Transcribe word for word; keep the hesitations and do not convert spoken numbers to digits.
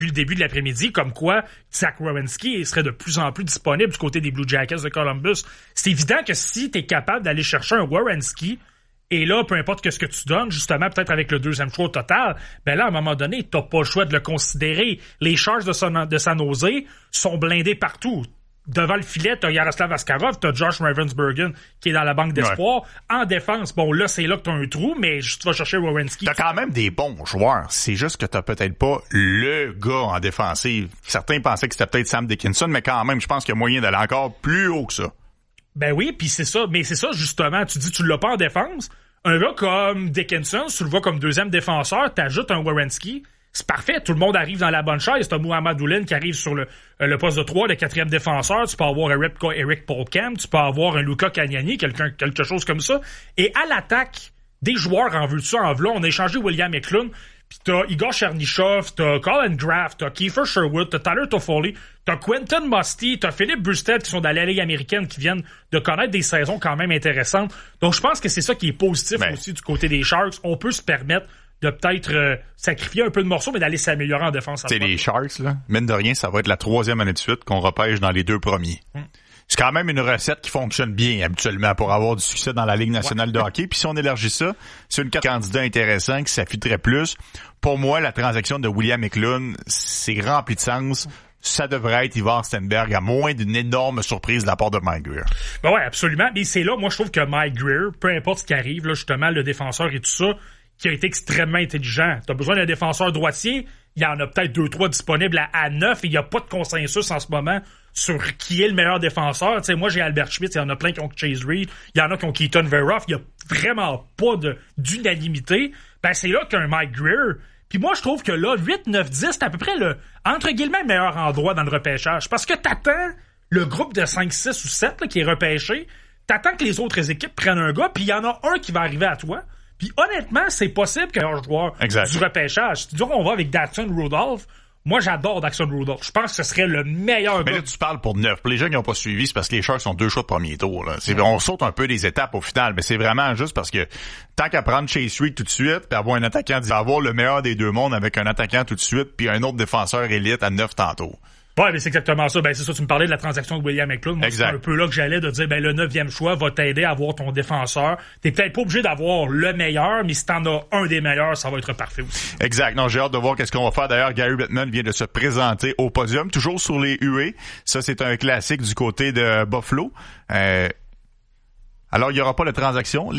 le début de l'après-midi, comme quoi Zach Werenski serait de plus en plus disponible du côté des Blue Jackets de Columbus. C'est évident que si t'es capable d'aller chercher un Werenski, et là, peu importe que ce que tu donnes, justement, peut-être avec le deuxième choix au total, ben là, à un moment donné, t'as pas le choix de le considérer. Les Sharks de San, de San Jose sont blindés partout. Devant le filet, t'as Yaroslav Askarov, t'as Josh Ravensbergen qui est dans la banque d'espoir. Ouais. En défense, bon, là, c'est là que t'as un trou, mais tu vas chercher Werenski. T'as quand même des bons joueurs. C'est juste que t'as peut-être pas le gars en défensive. Certains pensaient que c'était peut-être Sam Dickinson, mais quand même, je pense qu'il y a moyen d'aller encore plus haut que ça. Ben oui, puis c'est ça. Mais c'est ça, justement. Tu dis, tu l'as pas en défense. Un gars comme Dickinson, tu le vois comme deuxième défenseur, t'ajoutes un Werenski. C'est parfait, tout le monde arrive dans la bonne chaise. T'as Mohamed Oulin qui arrive sur le, le poste de trois, le quatrième défenseur. Tu peux avoir un Eric Polkamp, tu peux avoir un Luca Cagnani, quelqu'un, quelque chose comme ça. Et à l'attaque, des joueurs en vue de ça, en vue là, on a échangé William Eklund, pis t'as Igor Chernyshov, t'as Colin Graff, t'as Kiefer Sherwood, t'as Tyler Toffoli, t'as Quentin Musty, t'as Philippe Burstead qui sont dans la Ligue américaine, qui viennent de connaître des saisons quand même intéressantes. Donc je pense que c'est ça qui est positif ben. aussi du côté des Sharks. On peut se permettre de peut-être euh, sacrifier un peu de morceaux, mais d'aller s'améliorer en défense. C'est les Sharks, là. Mine de rien, ça va être la troisième année de suite qu'on repêche dans les deux premiers. Hum. C'est quand même une recette qui fonctionne bien habituellement pour avoir du succès dans la Ligue nationale ouais. de hockey. Puis si on élargit ça, c'est une carte candidat intéressant qui s'affiterait plus. Pour moi, la transaction de William Eklund, c'est rempli de sens. Ça devrait être Ivar Stenberg, à moins d'une énorme surprise de la part de Mike Grier. Ben ouais, absolument. Mais c'est là, moi, je trouve que Mike Grier, peu importe ce qui arrive, là, justement, le défenseur et tout ça, qui a été extrêmement intelligent. T'as besoin d'un défenseur droitier, il y en a peut-être deux, trois disponibles à, à neuf, et il n'y a pas de consensus en ce moment sur qui est le meilleur défenseur. Tu sais, moi, j'ai Albert Schmidt, il y en a plein qui ont Chase Reed, il y en a qui ont Keaton Veroff, il y a vraiment pas de, d'unanimité. Ben, c'est là qu'un Mike Grier. Puis moi, je trouve que là, huit, neuf, dix, c'est à peu près le, entre guillemets, meilleur endroit dans le repêchage. Parce que t'attends le groupe de cinq, six ou sept, là, qui est repêché, t'attends que les autres équipes prennent un gars, puis il y en a un qui va arriver à toi. Puis honnêtement, c'est possible que un joueur exact. Du repêchage. Si tu dis qu'on va avec Daxon Rudolph, moi j'adore Daxon Rudolph. Je pense que ce serait le meilleur mais gars. Mais là, tu parles pour neuf. Pour les gens qui n'ont pas suivi, c'est parce que les Sharks sont deux choix de premier tour. Là. C'est, ouais. On saute un peu des étapes au final, mais c'est vraiment juste parce que tant qu'à prendre Chase Reed tout de suite, puis avoir un attaquant, avoir le meilleur des deux mondes avec un attaquant tout de suite, puis un autre défenseur élite à neuf tantôt. Ouais, mais c'est exactement ça. Ben, c'est ça, tu me parlais de la transaction de William Eklund. Moi, c'est un peu là que j'allais de dire, ben, le neuvième choix va t'aider à avoir ton défenseur. T'es peut-être pas obligé d'avoir le meilleur, mais si t'en as un des meilleurs, ça va être parfait aussi. Exact. Non, j'ai hâte de voir qu'est-ce qu'on va faire. D'ailleurs, Gary Bettman vient de se présenter au podium, toujours sur les huées. Ça, c'est un classique du côté de Buffalo. Euh, alors, il y aura pas de transaction. Les